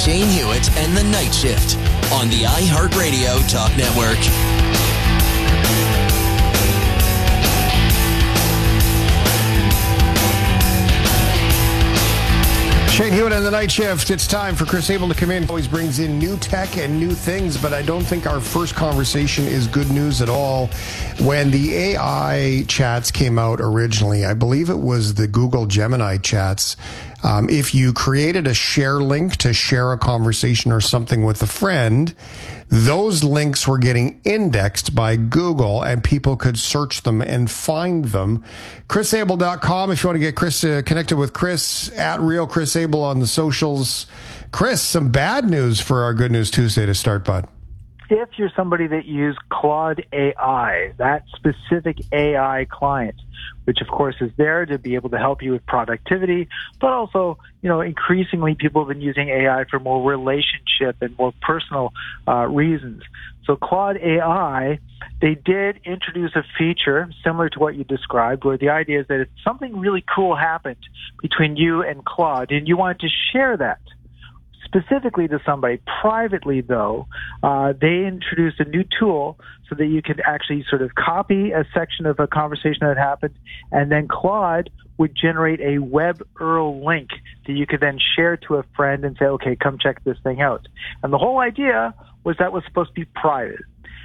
Shane Hewitt and the Night Shift on the iHeartRadio Talk Network. Shane Hewitt and the Night Shift. It's time for Chris Abel to come in. Always brings in new tech and new things, but I don't think our first conversation is good news at all. When the AI chats came out originally, I believe it was the Google Gemini chats, if you created a share link to share a conversation or something with a friend, those links were getting indexed by Google and people could search them and find them. ChrisAbel.com if you want to get Chris connected with Chris at Real Chris Abel on the socials. Chris, some bad news for our Good News Tuesday to start, bud. If you're somebody that uses Claude AI, that specific AI client, which of course is there to be able to help you with productivity, but also, increasingly people have been using AI for more relationship and more personal reasons. So Claude AI, they did introduce a feature similar to what you described, where the idea is that if something really cool happened between you and Claude and you wanted to share that specifically to somebody privately, though, they introduced a new tool so that you could actually sort of copy a section of a conversation that happened, and then Claude would generate a web URL link that you could then share to a friend and say, okay, come check this thing out. And the whole idea was that was supposed to be private.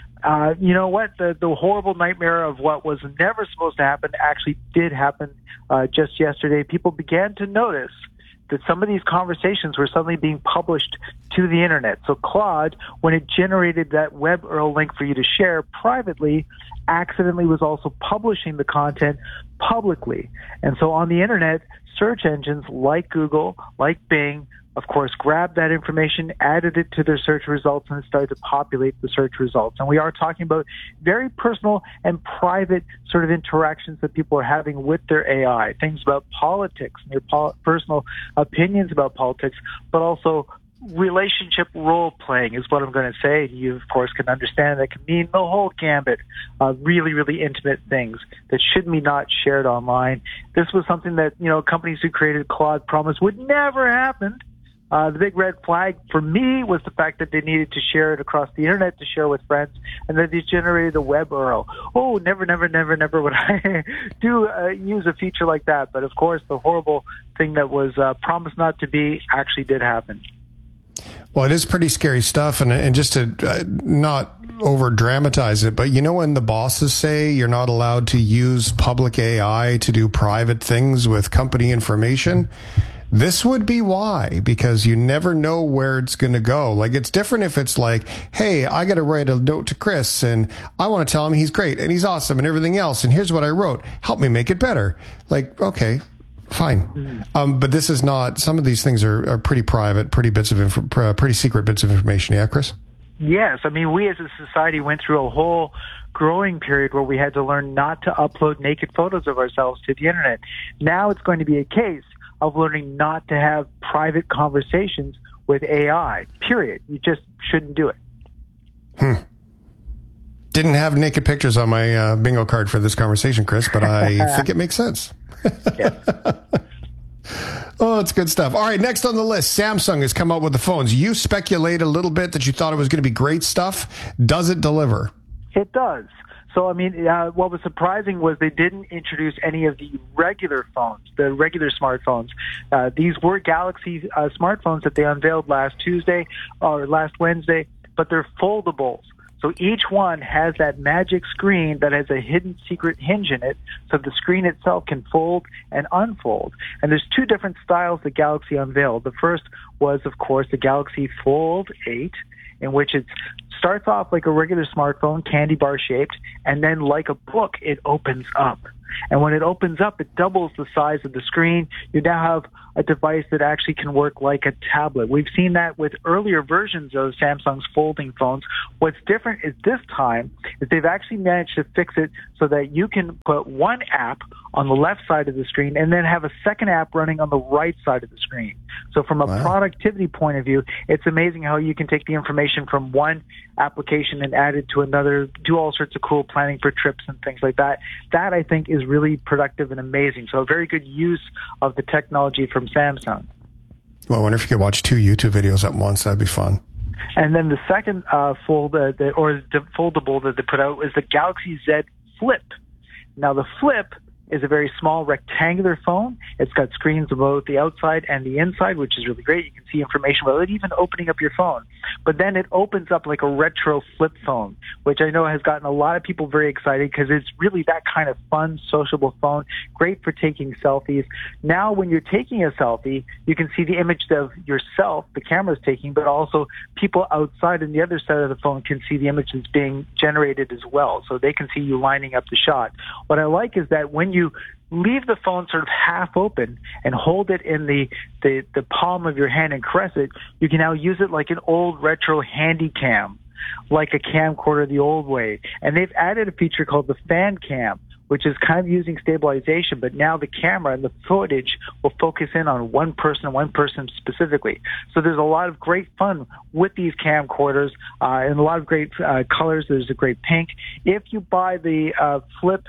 You know what? The horrible nightmare of what was never supposed to happen actually did happen just yesterday. People began to notice that some of these conversations were suddenly being published to the internet. So Claude, when it generated that web URL link for you to share privately, accidentally was also publishing the content publicly. And so on the internet, search engines like Google, like Bing, of course, grabbed that information, added it to their search results, and it started to populate the search results. And we are talking about very personal and private sort of interactions that people are having with their AI, things about politics and their personal opinions about politics, but also relationship role-playing is what I'm going to say. You, of course, can understand that can mean the whole gambit of really, really intimate things that should be not shared online. This was something that, companies who created Claude promised would never happen. The big red flag for me was the fact that they needed to share it across the internet to share with friends, and that they generated a web URL. Oh, never would I use a feature like that. But of course, the horrible thing that was promised not to be actually did happen. Well, it is pretty scary stuff, and just to not over-dramatize it, but when the bosses say you're not allowed to use public AI to do private things with company information, this would be why, because you never know where it's going to go. Like, it's different if it's like, hey, I got to write a note to Chris and I want to tell him he's great and he's awesome and everything else, and here's what I wrote. Help me make it better. Like, okay, fine. But this is not, some of these things are pretty private, pretty secret bits of information. Yeah, Chris? Yes. I mean, we as a society went through a whole growing period where we had to learn not to upload naked photos of ourselves to the internet. Now it's going to be a case of learning not to have private conversations with AI, period. You just shouldn't do it. Didn't have naked pictures on my bingo card for this conversation, Chris, but I think it makes sense. Yes. Oh, it's good stuff. All right, next on the list, Samsung has come out with the phones. You speculate a little bit that you thought it was going to be great stuff. Does it deliver? It does. So, I mean, what was surprising was they didn't introduce any of the regular phones, the regular smartphones. These were Galaxy smartphones that they unveiled last Wednesday, but they're foldables. So each one has that magic screen that has a hidden secret hinge in it, so the screen itself can fold and unfold. And there's two different styles that Galaxy unveiled. The first was, of course, the Galaxy Fold 8, in which it starts off like a regular smartphone, candy bar shaped, and then like a book, it opens up. And when it opens up, it doubles the size of the screen. You now have a device that actually can work like a tablet. We've seen that with earlier versions of Samsung's folding phones. What's different is this time is they've actually managed to fix it so that you can put one app on the left side of the screen and then have a second app running on the right side of the screen. So from a productivity point of view, it's amazing how you can take the information from one application and add it to another, do all sorts of cool planning for trips and things like that. That, I think, is really productive and amazing. So a very good use of the technology from Samsung. Well, I wonder if you could watch 2 YouTube videos at once. That'd be fun. And then the second foldable that they put out is the Galaxy Z Flip. Now, the Flip is a very small rectangular phone. It's got screens on both the outside and the inside, which is really great. You can see information without even opening up your phone. But then it opens up like a retro flip phone, which I know has gotten a lot of people very excited because it's really that kind of fun, sociable phone, great for taking selfies. Now, when you're taking a selfie, you can see the image of yourself, the camera's taking, but also people outside on the other side of the phone can see the image that's being generated as well. So they can see you lining up the shot. What I like is that when you leave the phone sort of half open and hold it in the palm of your hand and caress it, you can now use it like an old retro handy cam, like a camcorder the old way. And they've added a feature called the fan cam, which is kind of using stabilization, but now the camera and the footage will focus in on one person specifically. So there's a lot of great fun with these camcorders and a lot of great colors. There's a great pink. If you buy the Flip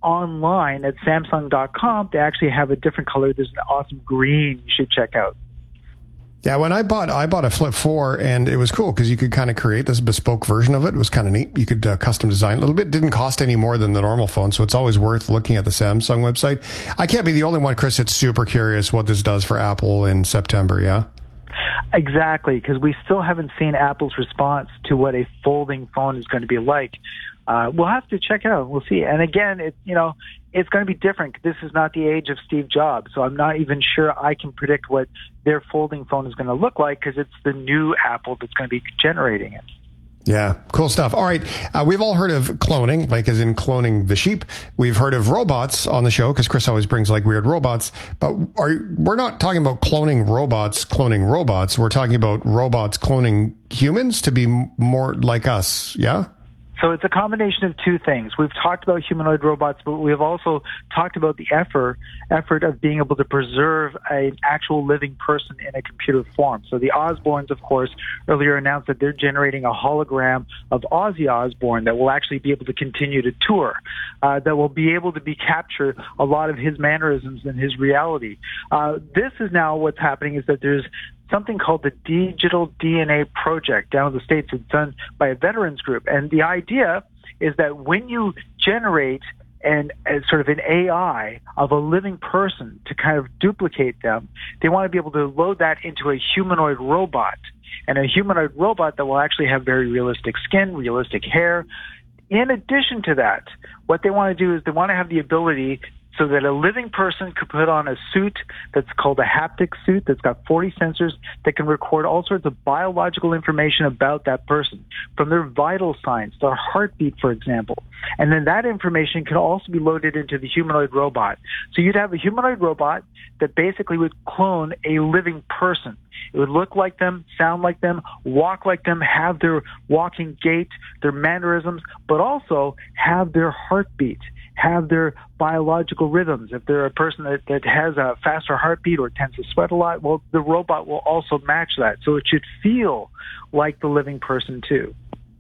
online at Samsung.com, they actually have a different color. There's an awesome green you should check out. Yeah, when I bought a Flip 4, and it was cool because you could kind of create this bespoke version of it. It was kind of neat. You could custom design it a little bit. It didn't cost any more than the normal phone, so it's always worth looking at the Samsung website. I can't be the only one, Chris, that's super curious what this does for Apple in September, yeah? Exactly, because we still haven't seen Apple's response to what a folding phone is going to be like. We'll have to check it out. We'll see. And again, it's going to be different. This is not the age of Steve Jobs, so I'm not even sure I can predict what their folding phone is going to look like because it's the new Apple that's going to be generating it. Yeah, cool stuff. All right, we've all heard of cloning, like as in cloning the sheep. We've heard of robots on the show because Chris always brings like weird robots. But we're not talking about cloning robots. We're talking about robots cloning humans to be more like us, yeah? So it's a combination of two things. We've talked about humanoid robots, but we have also talked about the effort of being able to preserve an actual living person in a computer form. So the Osbournes, of course, earlier announced that they're generating a hologram of Ozzy Osbourne that will actually be able to continue to tour, that will be able to capture a lot of his mannerisms and his reality. This is now what's happening is that there's something called the Digital DNA Project down in the States. It's done by a veterans group. And the idea is that when you generate sort of an AI of a living person to kind of duplicate them, they want to be able to load that into a humanoid robot. And a humanoid robot that will actually have very realistic skin, realistic hair. In addition to that, what they want to do is they want to have the ability so that a living person could put on a suit that's called a haptic suit that's got 40 sensors that can record all sorts of biological information about that person, from their vital signs, their heartbeat, for example. And then that information can also be loaded into the humanoid robot. So you'd have a humanoid robot that basically would clone a living person. It would look like them, sound like them, walk like them, have their walking gait, their mannerisms, but also have their heartbeat, have their biological rhythms. If they're a person that has a faster heartbeat or tends to sweat a lot, well, the robot will also match that. So it should feel like the living person too.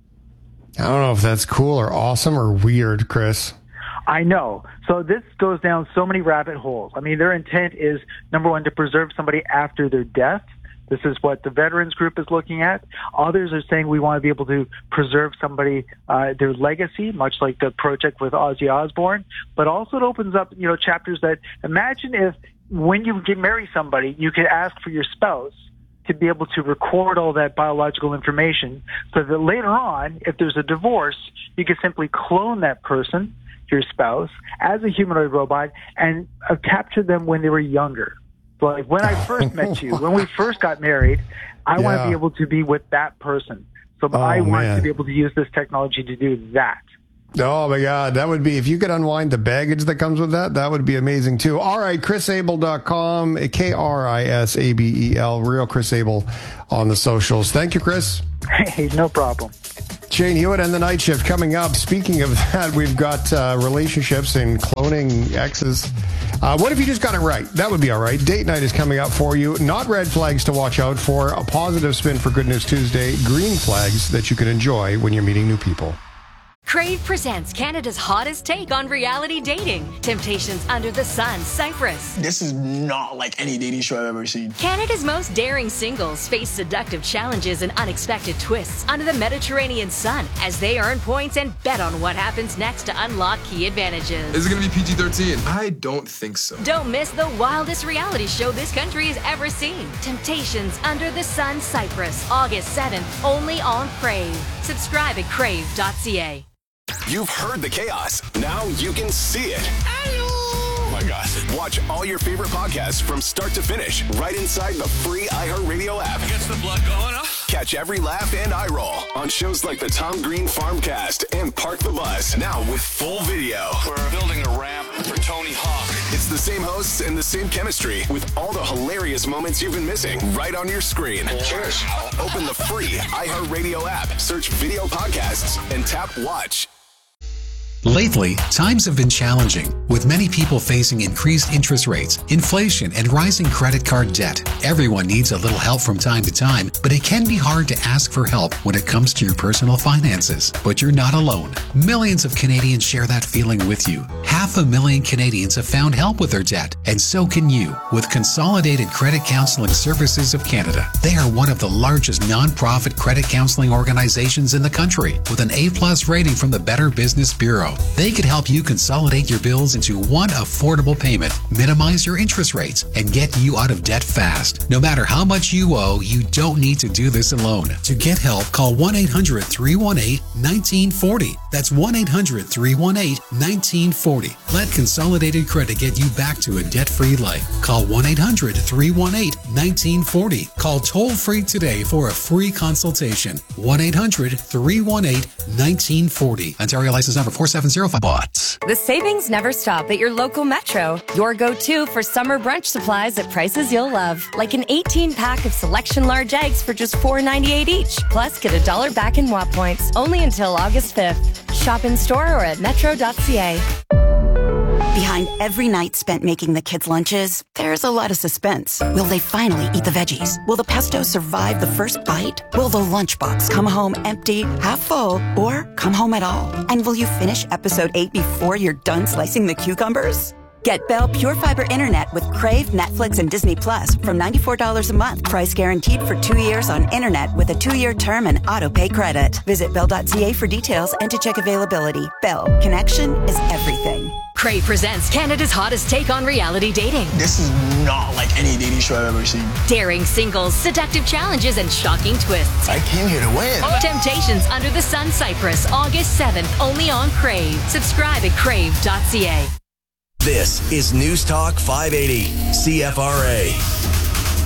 I don't know if that's cool or awesome or weird, Chris. I know. So this goes down so many rabbit holes. I mean, their intent is, number one, to preserve somebody after their death. This is what the veterans group is looking at. Others are saying we want to be able to preserve somebody, their legacy, much like the project with Ozzy Osbourne. But also it opens up, chapters that imagine if when you marry somebody, you could ask for your spouse to be able to record all that biological information so that later on, if there's a divorce, you can simply clone that person, your spouse, as a humanoid robot and capture them when they were younger. Like when I first met you, when we first got married, I want to be able to be with that person. So I want to be able to use this technology to do that. Oh my God, that would be, if you could unwind the baggage that comes with that would be amazing too. All right, chrisabel.com, KRISABEL, real Chris Abel on the socials. Thank you, Chris. Hey, no problem. Shane Hewitt and the Night Shift coming up. Speaking of that, we've got relationships and cloning exes. What if you just got it right? That would be all right. Date night is coming up for you. Not red flags to watch out for. A positive spin for Good News Tuesday. Green flags that you can enjoy when you're meeting new people. Crave presents Canada's hottest take on reality dating. Temptations Under the Sun, Cyprus. This is not like any dating show I've ever seen. Canada's most daring singles face seductive challenges and unexpected twists under the Mediterranean sun as they earn points and bet on what happens next to unlock key advantages. Is it going to be PG-13? I don't think so. Don't miss the wildest reality show this country has ever seen. Temptations Under the Sun, Cyprus, August 7th, only on Crave. Subscribe at crave.ca. You've heard the chaos. Now you can see it. Oh my God. Watch all your favorite podcasts from start to finish right inside the free iHeartRadio app. Gets the blood going, huh? Catch every laugh and eye roll on shows like the Tom Green Farmcast and Park the Bus. Now with full video. We're building a ramp for Tony Hawk. It's the same hosts and the same chemistry with all the hilarious moments you've been missing right on your screen. Cheers. Open the free iHeartRadio app, search video podcasts, and tap watch. Lately, times have been challenging, with many people facing increased interest rates, inflation, and rising credit card debt. Everyone needs a little help from time to time, but it can be hard to ask for help when it comes to your personal finances. But you're not alone. Millions of Canadians share that feeling with you. 500,000 Canadians have found help with their debt, and so can you with Consolidated Credit Counseling Services of Canada. They are one of the largest non-profit credit counseling organizations in the country, with an A+ rating from the Better Business Bureau. They could help you consolidate your bills into one affordable payment, minimize your interest rates, and get you out of debt fast. No matter how much you owe, you don't need to do this alone. To get help, call 1-800-318-1940. That's 1-800-318-1940. Let Consolidated Credit get you back to a debt-free life. Call 1-800-318-1940. Call toll-free today for a free consultation. 1-800-318-1940. Ontario license number 4705. Bots. The savings never stop at your local Metro. Your go-to for summer brunch supplies at prices you'll love. Like an 18-pack of Selection large eggs for just $4.98 each. Plus, get $1 back in WAP points. Only until August 5th. Shop in store or at metro.ca. Behind every night spent making the kids' lunches, there's a lot of suspense. Will they finally eat the veggies? Will the pesto survive the first bite? Will the lunchbox come home empty, half full, or come home at all? And will you finish episode 8 before you're done slicing the cucumbers? Get Bell Pure Fiber Internet with Crave, Netflix, and Disney Plus from $94 a month. Price guaranteed for 2 years on internet with a 2-year term and auto-pay credit. Visit Bell.ca for details and to check availability. Bell. Connection is everything. Crave presents Canada's hottest take on reality dating. This is not like any dating show I've ever seen. Daring singles, seductive challenges, and shocking twists. I came here to win. Temptations Under the Sun, Cyprus, August 7th, only on Crave. Subscribe at crave.ca. This is News Talk 580, CFRA.